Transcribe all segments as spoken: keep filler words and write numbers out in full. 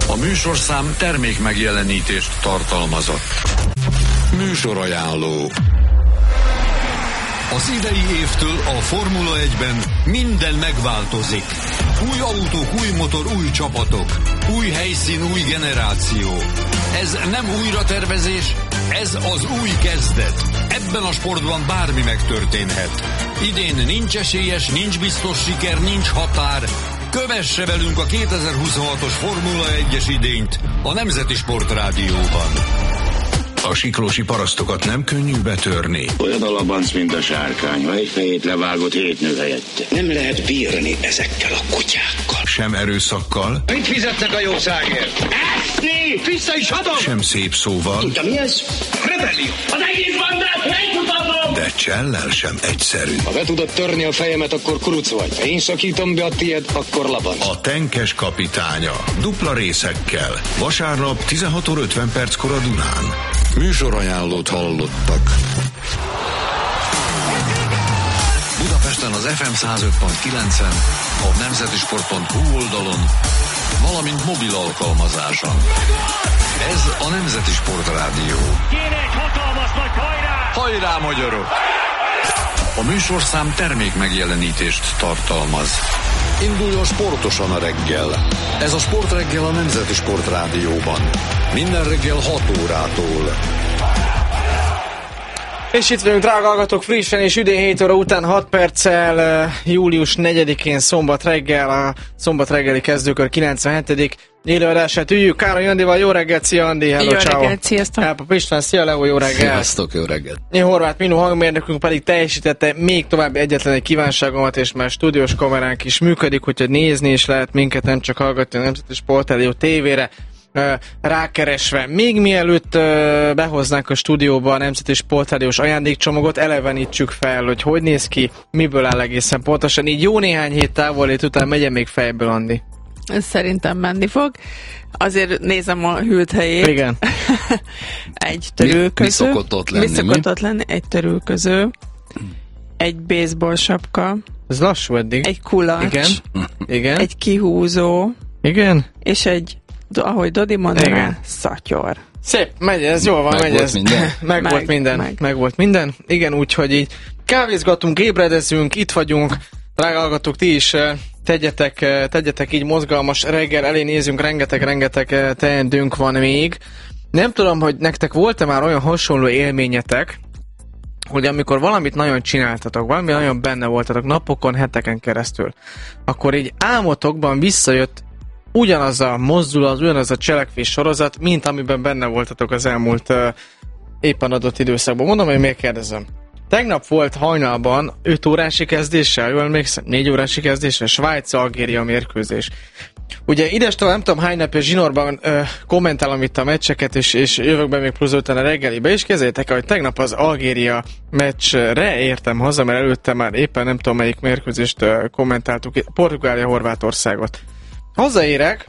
A műsorszám termék megjelenítést tartalmazott. Műsorajánló. Az idei évtől a Formula egyben minden megváltozik. Új autók, új motor, új csapatok. Új helyszín, új generáció. Ez nem újratervezés, ez az új kezdet. Ebben a sportban bármi megtörténhet. Idén nincs esélyes, nincs biztos siker, nincs határ. Kövesse velünk a kétezer-huszonhatos Formula egyes idényt a Nemzeti Sportrádióban. A siklósi parasztokat nem könnyű betörni. Olyan a labanc, mint a sárkány, ha egy fejét levágott hét nő helyette. Nem lehet bírni ezekkel a kutyákkal. Sem erőszakkal. Mit fizetnek a jószágért? Eszni! Vissza is adom! Sem szép szóval. Tudja mi ez? Rebellió! Az egész bandát megmutatom! De csellel sem egyszerű. Ha be tudod törni a fejemet, akkor kuruc vagy. Ha én szakítom be a tiéd, akkor labanc. A tenkes kapitánya. Dupla részekkel. Vasárnap tizenhat óra ötven perckor a Dunán. Műsorajánlót hallottak. Budapesten az ef em száz öt pont kilencen, a nemzetisport pont hu oldalon, valamint mobil alkalmazáson. Ez a Nemzeti Sportrádió. Kérek, hatalmas nagy hajrá! Hajrá, magyarok! A műsorszám termék megjelenítést tartalmaz. Induljon sportosan a reggel. Ez a Sportreggel a Nemzeti Sportrádióban. Minden reggel hat órától. És itt vagyunk, drága hallgatók, frissen és üdén hét óra után hat perccel, július negyedikén szombat reggel, a szombat reggeli kezdőkör kilencvenhetedik élőadását üljük. Károly Andival, jó reggelt, szia Andi, hello, jó ciao. reggelt, sziasztok. Elpap István, szia Leo, jó reggelt. Sziasztok, jó reggelt. Én Horváth Minó hangmérnökünk pedig teljesítette még további egyetlen egy kívánságomat, és már stúdiós kameránk is működik, úgyhogy nézni is lehet minket, nem csak hallgatni a Nemzeti Sportrádió tévére rákeresve. Még mielőtt behoznánk a stúdióba a Nemzeti Sportrádiós ajándékcsomagot, elevenítsük fel, hogy hogy néz ki, miből áll egészen pontosan. Így jó néhány hét távolét után megyen még fejből, Andi. Szerintem menni fog. Azért nézem a hűlt helyét. Igen. Egy törülköző. Mi, mi szokott ott lenni? Mi szokott ott lenni? Egy törülköző. Egy baseball sapka. Ez lassú eddig. Egy kulacs. Igen. Igen. Egy kihúzó. Igen. És egy, ahogy Dodi mondaná, szatyor. Szép, megy ez, jól van, meg megy volt ez. Minden. meg, meg volt minden. Meg. meg volt minden. Igen, úgyhogy így kávézgatunk, ébredezünk, itt vagyunk. Drága hallgatók, ti is tegyetek, tegyetek így mozgalmas reggel elé nézünk, rengeteg-rengeteg teendőnk van még. Nem tudom, hogy nektek volt-e már olyan hasonló élményetek, hogy amikor valamit nagyon csináltatok, valami nagyon benne voltatok napokon, heteken keresztül, akkor így álmotokban visszajött ugyanaz a mozdulat, ugyanaz a cselekvés sorozat, mint amiben benne voltatok az elmúlt uh, éppen adott időszakban. Mondom, hogy miért kérdezem. Tegnap volt hajnalban öt órási kezdéssel, jól emlékszem, négy órási kezdéssel, Svájc-Algéria mérkőzés. Ugye idestől nem tudom hány napja zsinórban ö, kommentálom itt a meccseket, és, és jövök be még plusz öten a reggelibe, és kezdjétek, hogy tegnap az Algéria meccsre értem haza, mert előtte már éppen nem tudom melyik mérkőzést ö, kommentáltuk, Portugália-Horvátországot. Hazaérek,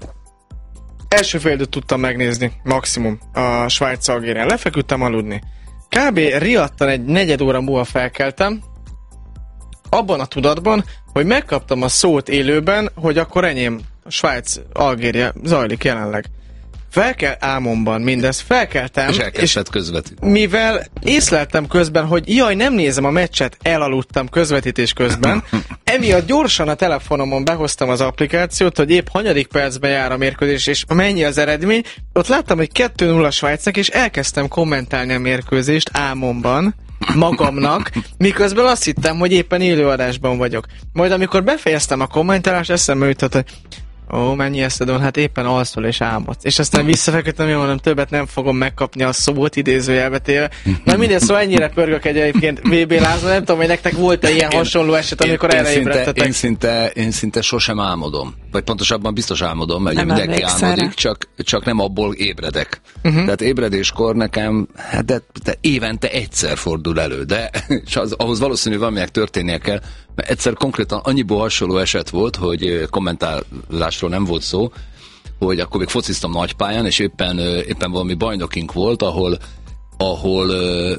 első fél időt tudtam megnézni, maximum, a Svájc-Algérián. Lefeküdtem aludni. Kb. Riadtan egy negyed óra múlva felkeltem, abban a tudatban, hogy megkaptam a szót élőben, hogy akkor enyém, a Svájc-Algéria zajlik jelenleg. Fel kell álmomban mindez, felkeltem, és elkezdett közvetíteni. Mivel észleltem közben, hogy jaj, nem nézem a meccset, elaludtam közvetítés közben, emiatt gyorsan a telefonomon behoztam az applikációt, hogy épp hanyadik percben jár a mérkőzés, és mennyi az eredmény. Ott láttam, hogy kettő nulla Svájcnak, és elkezdtem kommentálni a mérkőzést álmomban, magamnak, miközben azt hittem, hogy éppen élőadásban vagyok. Majd amikor befejeztem a kommentálást, eszembe jutott, hogy ó, mennyi eszedon, hát éppen alszol és álmodsz. És aztán visszafeküdtem, hogy mondom, többet nem fogom megkapni a szót idézőjelbe téve. Na mindegy, szóval ennyire pörgök egyébként vé bé lázon, nem tudom, hogy nektek volt-e ilyen én, hasonló eset, amikor én, erre én ébredtetek. Én szinte, én szinte sosem álmodom. Vagy pontosabban biztos álmodom, mert mindenki álmodik, csak, csak nem abból ébredek. Uh-huh. Tehát ébredéskor nekem, hát de, de évente egyszer fordul elő, de és az, ahhoz valószínű valaminek történnie kell, mert egyszer konkrétan annyiból hasonló eset volt, hogy kommentálásról nem volt szó, hogy akkor még fociztam nagypályán, és éppen, éppen valami bajnokink volt, ahol, ahol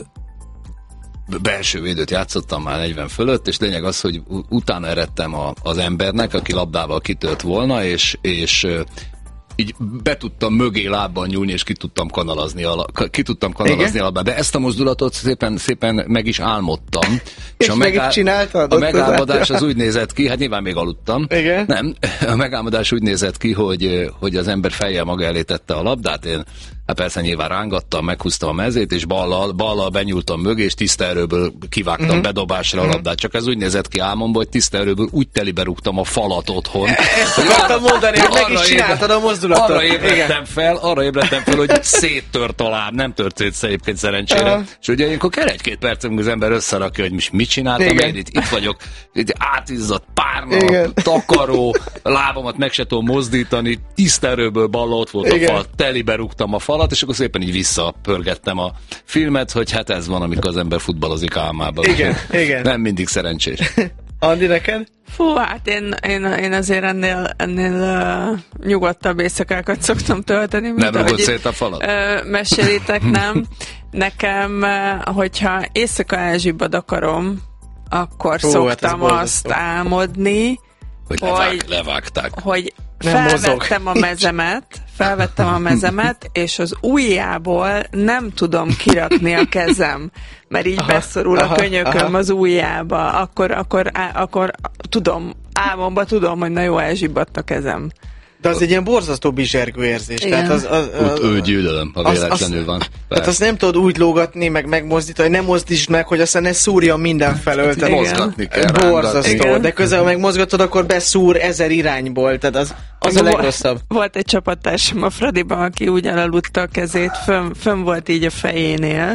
belső védőt játszottam már negyven fölött, és lényeg az, hogy utána eredtem a, az embernek, aki labdával kitört volna, és, és így be tudtam mögé lábban nyúlni, és ki tudtam kanalazni a, ki tudtam kanalazni a labdát. De ezt a mozdulatot szépen, szépen meg is álmodtam. És, és a meg is csináltad? A megálmodás az úgy nézett ki, hát nyilván még aludtam. Igen? Nem, a megálmodás úgy nézett ki, hogy, hogy az ember fejjel maga elé tette a labdát, én hát persze nyilván rángattam, meghúztam a mezét, és ballal, ballal benyúltam mögé, és tiszta erőből kivágtam uh-huh. bedobásra a labdát. Csak ez úgy nézett ki álmomból, hogy tiszta erőből úgy telibe rúgtam a falat otthon. Ezt akartam mondani, hogy meg is csináltad a mozdulatot. Arra ébredtem fel, arra ébredtem fel, hogy széttört a láb, nem tört szét egyébként szerencsére. Uh-huh. És ugye ilyenkor kell egy-két percig az ember összerakja, hogy most mit csináltam, én itt, itt vagyok, itt átizzadt párna, igen. takaró, lábamat meg se tudom mozdítani, tiszta erőből balla ott volt igen. a fal, telibe rúgtam a falat, és akkor szépen így visszapörgettem a filmet, hogy hát ez van, amikor az ember futballozik álmában. Igen, igen. Nem mindig szerencsés. Andi, neked? Fú, hát én, én, én azért ennél, ennél uh, nyugodtabb éjszakákat szoktam tölteni. Nem rúgod szét a falat? Uh, mesélitek, nem. Nekem, uh, hogyha éjszaka elzsibbad akarom, akkor Hú, szoktam hát azt álmodni, hogy, levág, levágták. Hogy felvettem a mezemet, felvettem a mezemet, és az ujjából nem tudom kirakni a kezem, mert így aha, beszorul aha, a könyököm aha. az ujjába, akkor, akkor, á, akkor tudom, álmomban tudom, hogy na jó, elzsibbadt a kezem. De az egy ilyen borzasztó bizsergő érzés. Tehát az, az, az, Úgy, ő gyűlölöm, ha véletlenül az, van. Tehát azt nem tudod úgy lógatni, meg megmozdítani, hogy nem mozdítsd meg, hogy aztán ne szúrja mindenfelől. Tehát mozgatni kell. Borzasztó. De közben megmozgatod, akkor beszúr ezer irányból. Tehát az, az a legrosszabb. Volt egy csapattársam a Fradiban, aki úgy elaludta a kezét, fönn, fönn volt így a fejénél,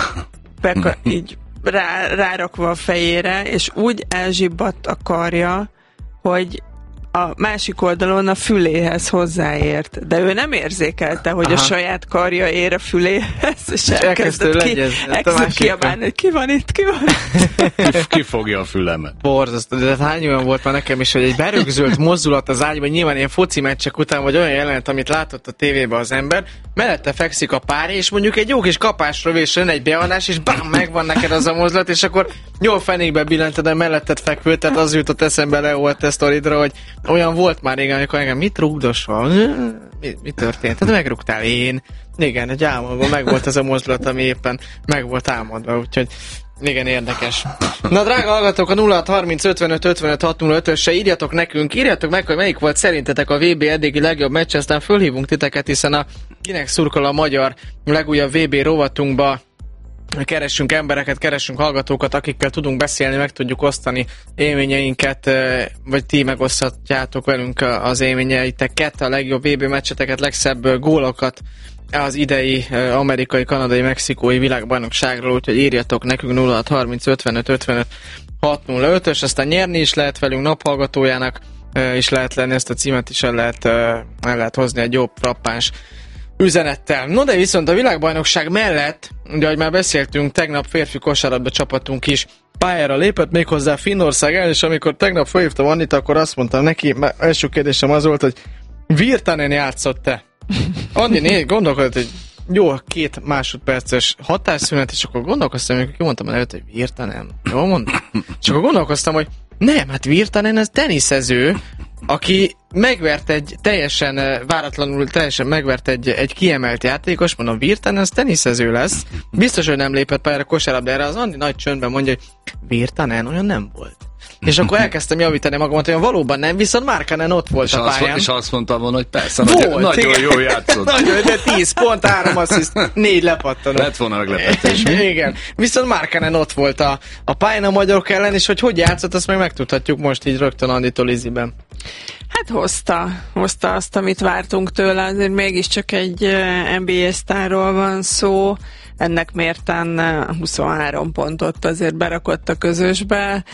beka, így rá, rárakva a fejére, és úgy elzsibbadt a karja, hogy a másik oldalon a füléhez hozzáért, de ő nem érzékelte, hogy aha. a saját karja ér a füléhez, és elkezdett ki, elkezdett kiabálni, hogy ki van itt, ki van itt. Ki fogja a fülemet. Borzasztó, de hány olyan volt már nekem is, hogy egy berögzölt mozdulat az ágyban, nyilván ilyen foci meccsek után, vagy olyan jelenet, amit látott a tévében az ember, mellette fekszik a pár, és mondjuk egy jó kis kapásrövés jön, egy beadás, és bám, megvan neked az a mozdulat, és akkor jól fenékbe billented a melletted fekvő, tehát az jutott eszembe Leo a sztoridra, hogy olyan volt már régen, amikor engem mit rúgdosva? Mi, mi történt? Tehát megrúgtál én. Igen, egy álmodban meg volt ez a mozdulat, ami éppen meg volt álmodva, úgyhogy igen, érdekes. Na, drága hallgatók, a nulla hat harminc ötvenöt ötvenöt hat nulla ötös-se írjatok nekünk, írjatok meg, hogy melyik volt szerintetek a vé bé eddigi legjobb meccs, aztán fölhívunk titeket, hiszen a kinek szurkol a magyar legújabb vé bé rovatunkba keressünk embereket, keressünk hallgatókat, akikkel tudunk beszélni, meg tudjuk osztani élményeinket, vagy ti megoszthatjátok velünk az élményeitek, a legjobb vé bé meccseteket, legszebb gólokat az idei amerikai, kanadai, mexikói világbajnokságról, úgyhogy írjatok nekünk nulla hat harminc ötvenöt ötvenöt hat nulla ötös, aztán nyerni is lehet velünk, naphallgatójának is lehet lenni, ezt a címet is el lehet, el lehet hozni egy jobb frappáns üzenettel. No, de viszont a világbajnokság mellett, ugye, ahogy már beszéltünk, tegnap férfi kosárlabda csapatunk is pályára lépett, méghozzá Finnország ellen, és amikor tegnap felhívtam Annit, akkor azt mondtam neki, első kérdésem az volt, hogy Virtanen játszott-e? Anni né, gondolkodott, hogy jó, két másodperces hatásszünet, és akkor gondolkoztam, amikor kimondtam előtt, hogy Virtanen, jól mondom? És akkor gondolkoztam, hogy nem, hát Virtanen ez teniszező, aki megvert egy teljesen váratlanul, teljesen megvert egy, egy kiemelt játékos, mondom, Virtanen ez teniszező lesz. Biztos, hogy nem lépett pályára kosárlabdára, az Andi nagy csöndben mondja, hogy Virtanen olyan nem volt. És akkor elkezdtem javítani magamat, hogy valóban nem, viszont Markkanen ott volt és a pályán. Azt, és azt mondtam volna, hogy persze, volt, nagyon, nagyon jó játszott. Nagyon, de tíz pont, három assziszt, négy lepattanó. Lett volna meglepetés. Igen, viszont Markkanen ott volt a, a pályán a magyarok ellen, és hogy hogy játszott, azt meg megtudhatjuk most így rögtön Anditól Iziben. Hát hozta, hozta azt, amit vártunk tőle, azért mégiscsak egy en bé á sztárról van szó, ennek mérten huszonhárom pontot azért berakott a közösbe.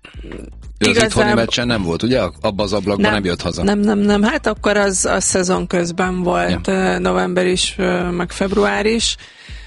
Az Igazán... itthoni meccsen nem volt, ugye? Abba az ablakban nem, nem jött haza. Nem, nem, nem. Hát akkor az a szezon közben volt, ja. november is, meg február is.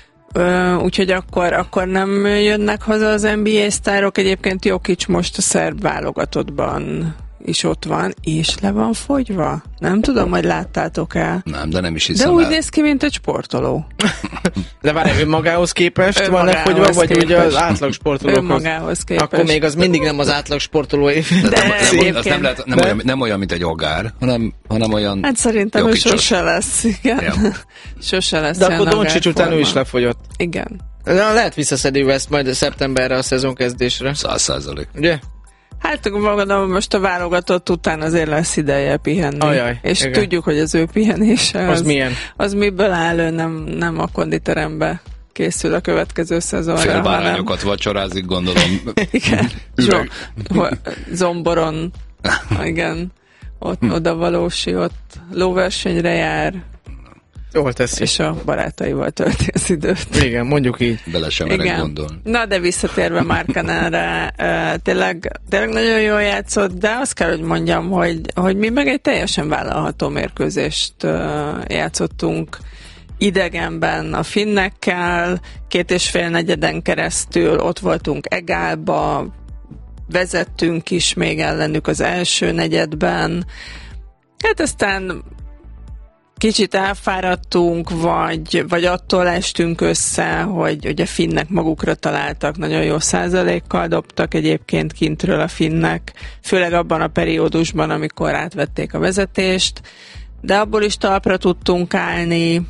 Úgyhogy akkor, akkor nem jönnek haza az en bé á sztárok. Egyébként Jokic most a szerb válogatottban is ott van, és le van fogyva. Nem tudom, hogy láttátok el. Nem, de nem is hiszem De úgy el. néz ki, mint egy sportoló. De várj, önmagához képest Ön van lefogyva, vagy képest. ugye az átlag sportolókhoz? Önmagához képest. Akkor még az mindig nem az átlag sportoló De Nem, egyébként- az nem, lehet, nem, De- olyan, nem olyan, mint egy agár, hanem, hanem olyan... Hát szerintem ő jogkicsos. sose lesz, igen. Ja. Sose lesz. De ilyen akkor Doncsics után ő is agárforma. lefogyott. Igen. Na, lehet visszaszedni ezt majd szeptemberre a szezon kezdésre. Száz százalék. Ugye? Hát gondolom, most a válogatott után azért lesz ideje pihenni. Ajaj, és igen. tudjuk, hogy az ő pihenése Az milyen? az miből áll, ő nem, nem a konditerembe készül a következő szezonra. hanem- Félbárányokat vacsorázik, gondolom. Igen. Üveg. Zso- Zomboron. Igen. Ott, oda valósi, ott lóversenyre jár, Jól teszi. és a barátaival tölti az időt. Igen, mondjuk így. Bele sem merek gondolni. Na, de visszatérve Markkanenre, uh, tényleg, tényleg nagyon jól játszott, de azt kell, hogy mondjam, hogy, hogy mi meg egy teljesen vállalható mérkőzést uh, játszottunk idegenben a finnekkel, két és fél negyeden keresztül ott voltunk egálba, vezettünk is még ellenük az első negyedben. Hát aztán kicsit elfáradtunk, vagy, vagy attól estünk össze, hogy, hogy a finnek magukra találtak, nagyon jó százalékkal dobtak egyébként kintről a finnek, főleg abban a periódusban, amikor átvették a vezetést, de abból is talpra tudtunk állni.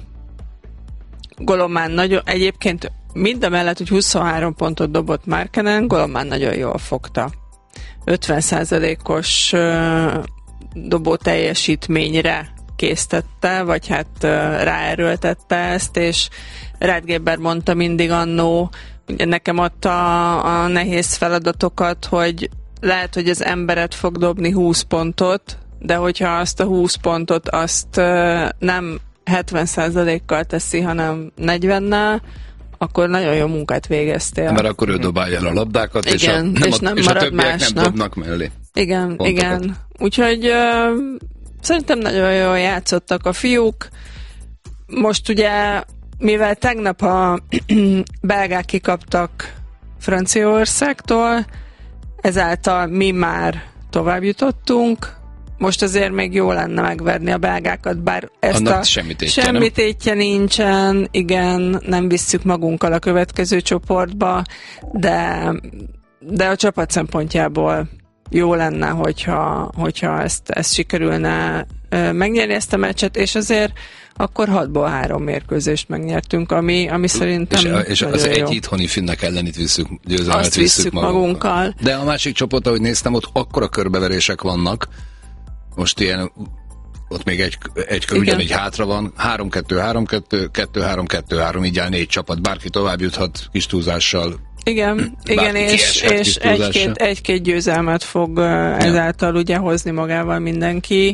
Golomán nagyon, egyébként mindamellett, hogy huszonhárom pontot dobott Markkanen, Golomán nagyon jól fogta. ötven százalékos uh, dobó teljesítményre késztette, vagy hát uh, ráerőltette ezt, és Radgeber mondta mindig annó, ugye nekem adta a nehéz feladatokat, hogy lehet, hogy az emberet fog dobni húsz pontot, de hogyha azt a húsz pontot azt uh, nem hetven százalékkal teszi, hanem negyvennel, akkor nagyon jó munkát végeztél. Mert akkor ő dobálja el a labdákat, és, Igen, a, nem és a, nem és a marad többiek másnak. nem dobnak mellé. Igen, pontokat. igen. Úgyhogy uh, szerintem nagyon jól játszottak a fiúk. Most ugye, mivel tegnap a belgák kikaptak Franciaországtól, ezáltal mi már tovább jutottunk. Most azért még jó lenne megverni a belgákat, bár ezt Annak a semmi tétje, semmi nem? tétje nincsen, igen, nem visszük magunkkal a következő csoportba, de, de a csapat szempontjából jó lenne, hogyha, hogyha ezt, ezt sikerülne ö, megnyerni ezt a meccset, és azért akkor hatból három mérkőzést megnyertünk, ami, ami szerintem És, és az nagyon egy jó. itthoni finnekkel ellenit visszük, győzelmet Azt visszük magunkkal. De a másik csoport, ahogy néztem, ott akkora körbeverések vannak, most ilyen, ott még egy, egy kör Igen. ugyanígy hátra van, három kettő három kettő, kettő három kettő három, így áll négy csapat, bárki tovább juthat kis túlzással. Igen, igen, Bárki és, kieshet és kis túlzással. egy-két, egy-két győzelmet fog uh, ezáltal ugye hozni magával mindenki.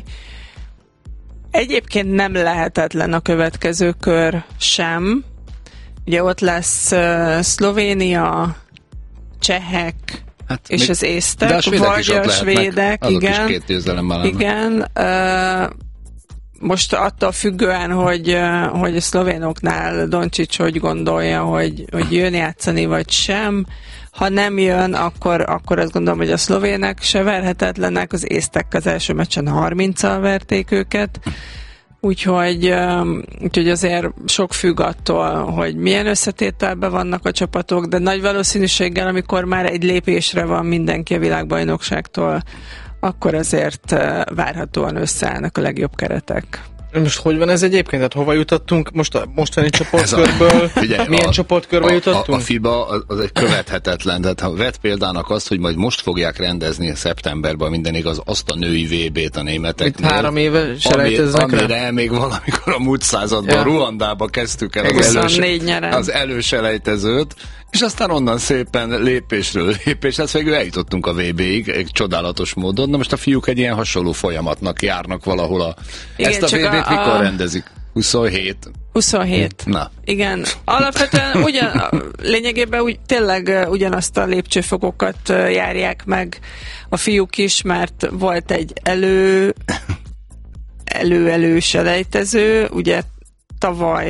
Egyébként nem lehetetlen a következő kör sem. Ugye ott lesz uh, Szlovénia, csehek, Hát és még- az észtek, de a svédek vagy is ott a lehetnek. svédek, Azok igen. is két győzelemmel állnak. Igen. Uh, most attól függően, hogy, uh, hogy a szlovénoknál Doncsics hogy gondolja, hogy, hogy jön játszani, vagy sem. Ha nem jön, akkor, akkor azt gondolom, hogy a szlovének se verhetetlenek, az észtek az első meccsen harminccal verték őket. Úgyhogy, um, úgyhogy azért sok függ attól, hogy milyen összetételben vannak a csapatok, de nagy valószínűséggel, amikor már egy lépésre van mindenki a világbajnokságtól, akkor azért uh, várhatóan összeállnak a legjobb keretek. Most hogy van ez egyébként? Tehát hova jutottunk most a mostani csoportkörből? Figyelj, Milyen a- csoportkörbe a, jutottunk? A, a FIBA az, az egy követhetetlen, tehát ha vett példának azt, hogy majd most fogják rendezni szeptemberben minden igaz azt a női vé bét a németeknél. Itt három éve selejteznek ami, rá? amire még valamikor a múlt században Ja. Ruandába kezdtük el az, huszonnégy előse, nyeren. az előselejtezőt, és aztán onnan szépen lépésről lépésre, hát végül eljutottunk a vé béig egy csodálatos módon. Na most a fiúk egy ilyen hasonló folyamatnak járnak valahol. A, Igen, ezt a csak vé bét a- mikor a- rendezik? huszonhét. huszonhét. Na. Igen, alapvetően ugyan, lényegében úgy, tényleg uh, ugyanazt a lépcsőfokokat uh, járják meg a fiúk is, mert volt egy elő elő-elő selejtező, ugye tavaly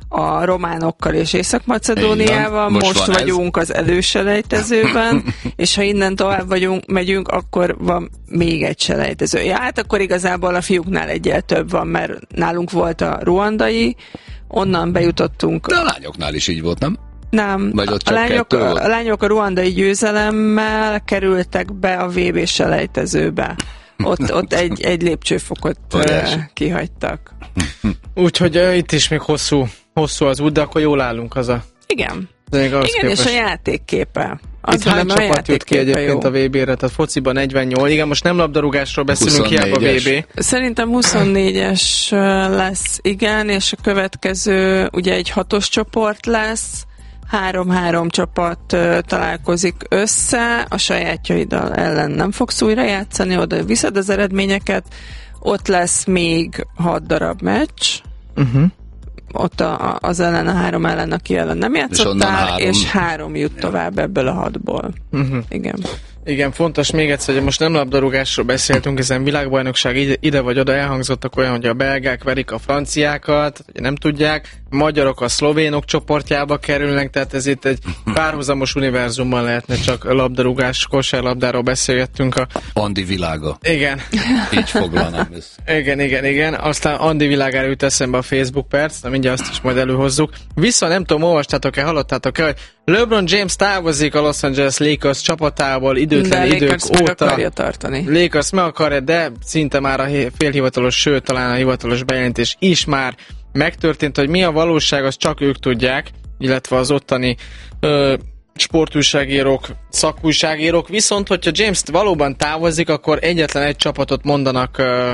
a románokkal és Észak-Macedóniával, most, most vagyunk ez. Az előselejtezőben, és ha innen tovább vagyunk, megyünk, akkor van még egy selejtező. Ja, hát akkor igazából a fiúknál egyel több van, mert nálunk volt a ruandai, onnan bejutottunk. De a lányoknál is így volt, nem? Nem, Vagy ott a, lányok, a lányok a ruandai győzelemmel kerültek be a vé bé selejtezőbe. Ott, ott egy, egy lépcsőfokot uh, kihagytak. Úgyhogy uh, itt is még hosszú, hosszú az út, de akkor jól állunk az a... Igen. Igen, képest... és a játékképe. Itt hány csapat jut ki egyébként jó. A vé bére? Tehát fociban negyvennyolc. Igen, most nem labdarúgásról beszélünk, hiába vé bé. Szerintem huszonnégyes lesz, igen, és a következő ugye egy hatos csoport lesz. Három-három csapat uh, találkozik össze, a sajátjaiddal ellen nem fogsz újra játszani, oda viszed az eredményeket, ott lesz még hat darab meccs, uh-huh. ott a, az ellen, a három ellen, aki ellen nem játszottál, és, és három jut tovább ebből a hatból. Uh-huh. Igen. Igen, fontos még egyszer, hogy most nem labdarúgásról beszéltünk, hiszen világbajnokság ide, ide vagy oda elhangzottak olyan, hogy a belgák verik a franciákat, hogy nem tudják, a magyarok a szlovénok csoportjába kerülnek, tehát ez itt egy párhuzamos univerzumban lehetne, csak labdarúgás, kosárlabdáról beszélgettünk. A... Andi világa. Igen. Így foglalnám össze. Igen, igen, igen. Aztán Andi világára jut eszembe a Facebook perc, de mindjárt azt is majd előhozzuk. Vissza nem tudom, olvastátok-e, hallottátok-e, hogy LeBron James távozik a Los Angeles Lakers csapatából időtlen idők Lakers óta. Meg akarja tartani. Lakers meg akarja, de szinte már a félhivatalos, sőt talán a hivatalos bejelentés is már megtörtént, hogy mi a valóság, azt csak ők tudják, illetve az ottani ö, sportújságírók, szakújságírók, viszont hogyha James valóban távozik, akkor egyetlen egy csapatot mondanak, ö,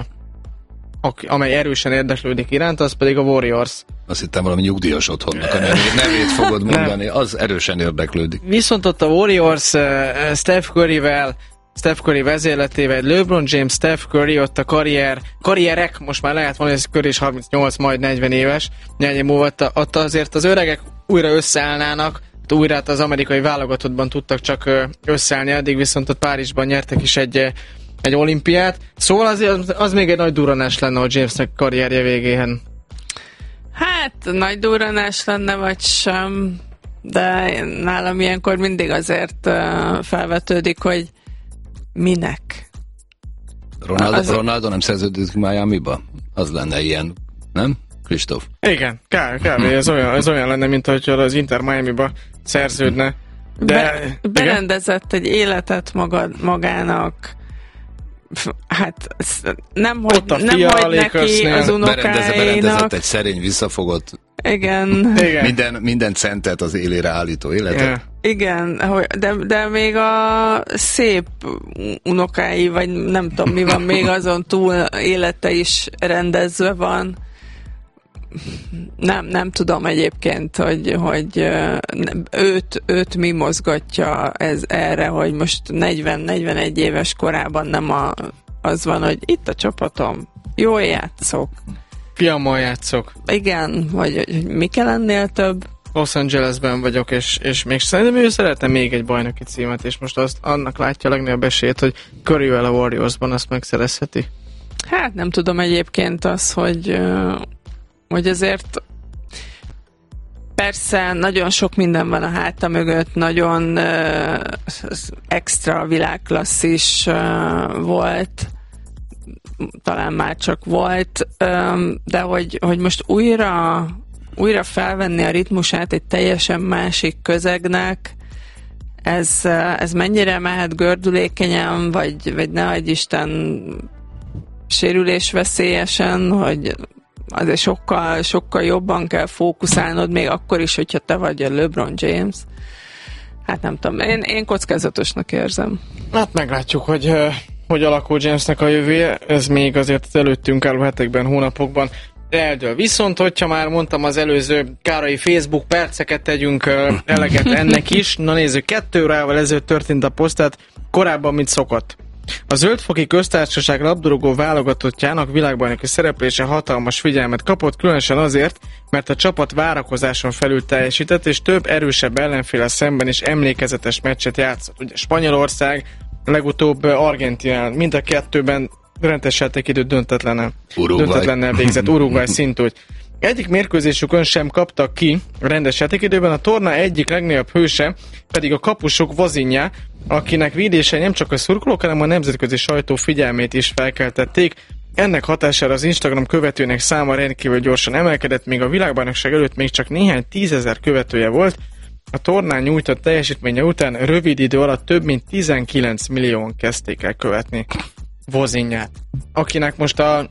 amely erősen érdeklődik iránt, az pedig a Warriors. Azt hittem valami nyugdíjas otthonnak a nevét, nevét fogod mondani, az erősen érdeklődik. Viszont ott a Warriors uh, Steph Curryvel, Steph Curry vezérletével, LeBron James, Steph Curry, ott a karrier, karrierek, most már lehet mondani, hogy Curry is harmincnyolc, majd negyven éves, néhány múlva ott, ott azért az öregek újra összeállnának, újra az amerikai válogatottban tudtak csak összeállni, addig viszont ott Párizsban nyertek is egy egy olimpiát, szóval az, az még egy nagy durranás lenne a Jamesnek karrierje végén. Hát, nagy durranás lenne, vagy sem, de nálam ilyenkor mindig azért uh, felvetődik, hogy minek? Ronaldo, az... Ronaldo nem szerződött Miami-ba? Az lenne ilyen, nem? Kristóf? Igen, kár, kár, ez olyan, ez olyan lenne, mint hogy az Inter Miami-ba szerződne. De, Be, berendezett egy életet magad, magának, hát nem hogy, nem hogy neki az unokáinak. Berendezett egy szerény, visszafogott, igen. Igen. Minden, minden centet az élére állító életet. Yeah. Igen, de, de még a szép unokái, vagy nem tudom mi van, még azon túl élete is rendezve van. Nem, nem tudom egyébként, hogy, hogy őt, őt mi mozgatja ez erre, hogy most negyven-negyvenegy éves korában nem a, az van, hogy itt a csapatom, jól játszok. Fiammal játszok. Igen, vagy hogy mi kell ennél több. Los Angelesben vagyok, és, és még szerintem ő szeretne még egy bajnoki címet, és most azt annak látja a legnagyobb esélyt, hogy Curryvel a Warriorsban azt megszerezheti. Hát nem tudom egyébként az, hogy hogy azért persze nagyon sok minden van a háta mögött, nagyon uh, extra világklasszis uh, volt, talán már csak volt, um, de hogy, hogy most újra, újra felvenni a ritmusát egy teljesen másik közegnek, ez, uh, ez mennyire mehet gördülékenyen, vagy, vagy ne adj Isten sérülésveszélyesen, hogy azért sokkal, sokkal jobban kell fókuszálnod, még akkor is, hogyha te vagy a LeBron James. Hát nem tudom, én, én kockázatosnak érzem. Hát meglátjuk, hogy hogy alakul Jamesnek a jövője, ez még azért az előttünk álló hetekben, hónapokban eldől. Viszont, hogyha már mondtam az előző kárai Facebook perceket, tegyünk eleget ennek is. Na nézzük, kettő órával ezelőtt történt a poszt, tehát korábban, mint szokott. A Zöldfoki Köztársaság labdarúgó válogatottjának világbajnoki szereplése hatalmas figyelmet kapott, különösen azért, mert a csapat várakozáson felül teljesített, és több erősebb ellenféle szemben is emlékezetes meccset játszott. Ugye Spanyolország, legutóbb Argentinán, mind a kettőben rendes játékidő döntetlennel, döntetlennel végzett, Uruguay szintúgy. Egyik mérkőzésükön sem kaptak ki rendes játékidőben, a torna egyik legnagyobb hőse pedig a kapusok Vozinja, akinek védése nem csak a szurkolók, hanem a nemzetközi sajtó figyelmét is felkeltették. Ennek hatására az Instagram követőnek száma rendkívül gyorsan emelkedett, míg a világbajnokság előtt még csak néhány tízezer követője volt. A tornán nyújtott teljesítménye után rövid idő alatt több mint tizenkilenc millióan kezdték el követni Vozinját, akinek most a,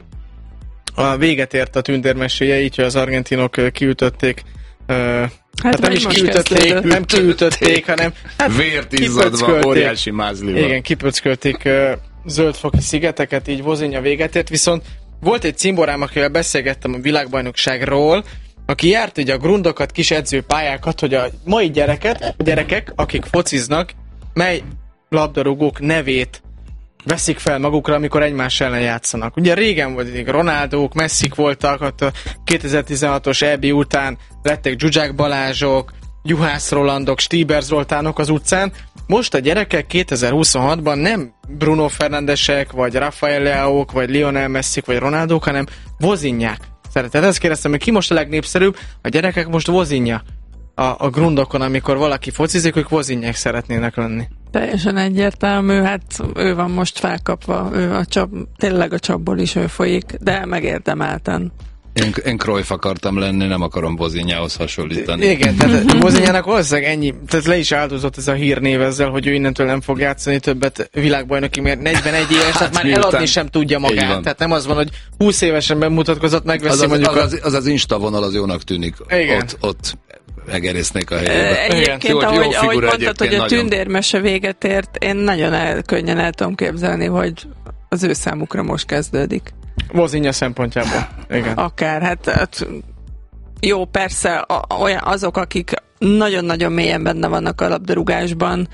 a véget ért a tündérmeséje, így, hogy az argentinok kiütötték. Uh, hát, hát nem is kiütötték, nem kiütötték, hanem hát vért izzadva, óriási mázlival. Igen, kipöckölték uh, zöldfoki szigeteket, így Vozinja véget ért, viszont volt egy cimborám, akivel beszélgettem a világbajnokságról, aki járt ugye a grundokat, kis edzőpályákat, hogy a mai gyereket, gyerekek, akik fociznak, mely labdarúgók nevét veszik fel magukra, amikor egymás ellen játszanak. Ugye régen volt, Ronaldók, Messzik voltak, ott a kétezer-tizenhatos é bé után lettek Zsuzsák Balázsok, Juhász Rolandok, Stieber Zoltánok az utcán. Most a gyerekek kétezer-huszonhatban nem Bruno Fernandesek, vagy Rafael Leaók, vagy Lionel Messzik, vagy Ronaldók, hanem Vozinják. Szereted? Ezt kérdeztem, hogy ki most a legnépszerűbb? A gyerekek most Vozinja. A, a grundokon, amikor valaki focizik, ők Vozinják szeretnének lenni. Teljesen egyértelmű, hát ő van most felkapva, ő a csap, tényleg a csapból is ő folyik, de megérdemelten. Én, én Cruyff akartam lenni, nem akarom Vozinjához hasonlítani. Igen, tehát Vozinjának valószínűleg ennyi, tehát le is áldozott ez a hírnév ezzel, hogy ő innentől nem fog játszani többet világbajnoki, mert negyvenegy éves, hát tehát már miután eladni sem tudja magát. Tehát nem az van, hogy húsz évesen bemutatkozott, megveszi az az, mondjuk... Az az, az, az Insta vonal az jónak tűnik. Igen. Ott, ott megerésznék a helyébe. Egyébként, jó, ahogy, jó ahogy mondtad, hogy a nagyon... tündérmese véget ért, én nagyon el, könnyen el tudom képzelni, hogy az ő számukra most kezdődik. Vozinja szempontjából. Igen. Akár, hát, hát jó, persze a, olyan, azok, akik nagyon-nagyon mélyen benne vannak a labdarúgásban,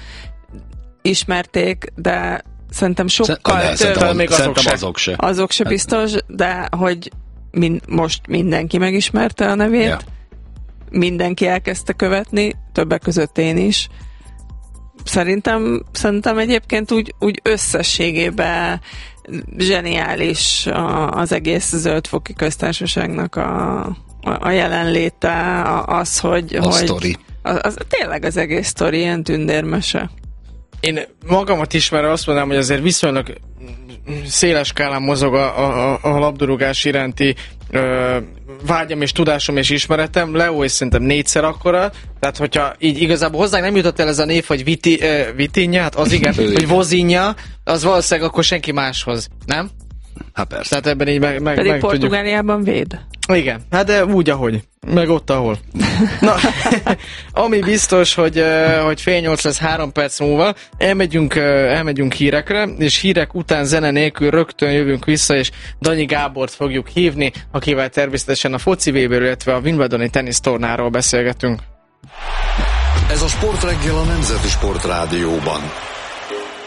ismerték, de szerintem sokkal de, több. Szerintem, még azok, se. azok se. Azok se biztos, de hogy min, most mindenki megismerte a nevét, yeah. Mindenki elkezdte követni, többek között én is. Szerintem, szerintem egyébként úgy, úgy összességében zseniális az egész zöldfoki köztársaságnak a, a jelenléte, az, hogy... A hogy sztori. Az, az, tényleg az egész sztori ilyen tündérmese. Én magamat ismerve azt mondanám, hogy azért viszonylag széles skálán mozog a, a, a labdarúgás iránti ö, vágyam és tudásom és ismeretem. Leo is szerintem négyszer akkora, tehát hogyha így igazából hozzánk nem jutott el ez a név, hogy Viti, uh, Vitinja, hát az igen, hogy Vozinja, az valószínűleg akkor senki máshoz, nem? Hát persze. Tehát ebben így meg, meg, Pedig meg Portugáliában tudjuk. Véd. Igen, hát de úgy, ahogy. Meg ott, ahol. Na, ami biztos, hogy, hogy fél nyolc lesz három perc múlva, elmegyünk, elmegyünk hírekre, és hírek után zene nélkül rögtön jövünk vissza, és Danyi Gábort fogjuk hívni, akivel természetesen a foci vé béről, illetve a Wimbledoni tenisztornáról beszélgetünk. Ez a Sportreggel a Nemzeti Sportrádióban.